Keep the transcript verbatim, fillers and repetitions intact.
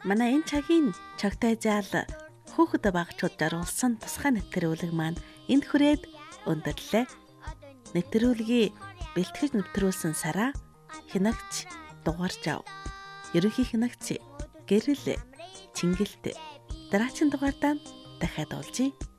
Манай энэ цагийн чагтай заал хүүхэд багчууд даруулсан тусгай нэвтрүүлэг маань энд хүрээд өндөрлөө. Нэвтрүүлгийг бэлтгэж нэвтрүүлсэн Сара хянагч дугаарч ав. Ерөнхий хянагч Гэрэл Чингэлт дараагийн дугаартаа дахиад олжээ.